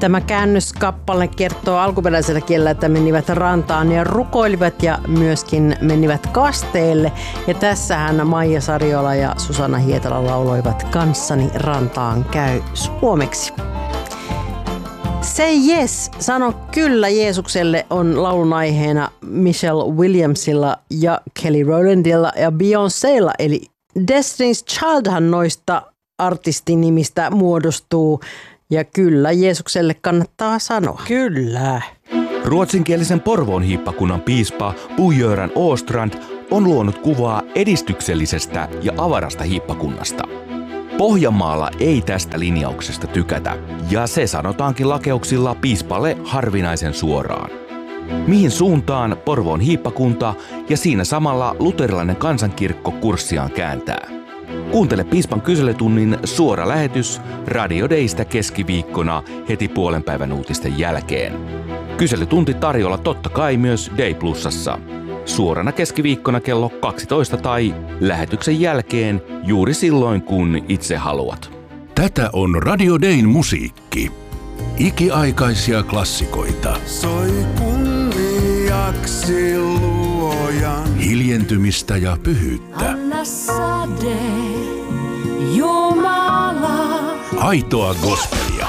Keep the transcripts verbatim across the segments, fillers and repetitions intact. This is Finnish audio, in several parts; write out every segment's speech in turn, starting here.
Tämä käännöskappale kertoo alkuperäisellä kielellä, että menivät rantaan ja rukoilivat ja myöskin menivät kasteelle. Ja tässähän Maija Sariola ja Susanna Hietala lauloivat Kanssani rantaan käy suomeksi. Say yes, sano kyllä Jeesukselle on laulun aiheena Michelle Williamsilla ja Kelly Rowlandilla ja Beyoncélla. Eli Destiny's Childhan noista artistinimistä muodostuu. Ja kyllä Jeesukselle kannattaa sanoa. Kyllä. Ruotsinkielisen Porvoon hiippakunnan piispa Bo-Göran Åstrand on luonut kuvaa edistyksellisestä ja avarasta hiippakunnasta. Pohjanmaalla ei tästä linjauksesta tykätä, ja se sanotaankin lakeuksilla piispalle harvinaisen suoraan. Mihin suuntaan Porvoon hiippakunta ja siinä samalla luterilainen kansankirkko kurssiaan kääntää? Kuuntele piispan kyselytunnin suora lähetys Radio Daystä keskiviikkona heti puolen päivän uutisten jälkeen. Kyselytunti tarjolla totta kai myös Day Plusassa. Suorana keskiviikkona kello kaksitoista tai lähetyksen jälkeen juuri silloin, kun itse haluat. Tätä on Radio Dayn musiikki. Ikiaikaisia klassikoita. Soi kunniaksi luojan. Hiljentymistä ja pyhyyttä. Anna sade, Jumala. Aitoa gospelia.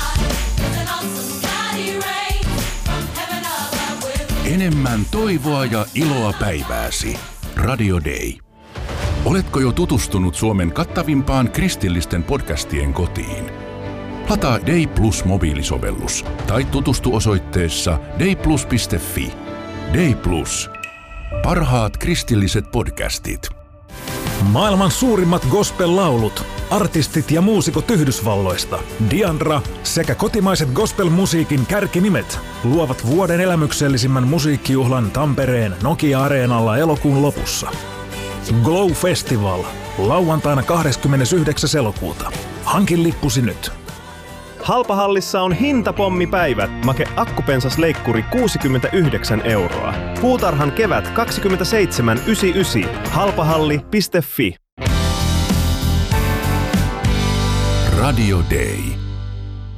Enemmän toivoa ja iloa päivääsi. Radio Day. Oletko jo tutustunut Suomen kattavimpaan kristillisten podcastien kotiin? Lataa Day Plus mobiilisovellus tai tutustu osoitteessa dayplus piste fi. Day Plus. Parhaat kristilliset podcastit. Maailman suurimmat gospel-laulut, artistit ja muusikot Yhdysvalloista, Diandra sekä kotimaiset gospel-musiikin kärkinimet luovat vuoden elämyksellisimmän musiikkijuhlan Tampereen Nokia-areenalla elokuun lopussa. Glow Festival, lauantaina kahdeskymmenesyhdeksäs elokuuta. Hankin lippusi nyt. Halpahallissa on hintapommipäivät. Make akkupensasleikkuri kuusikymmentäyhdeksän euroa. Puutarhan kevät kaksikymmentäseitsemän yhdeksänkymmentäyhdeksän. Halpahalli piste fi. Radio Day.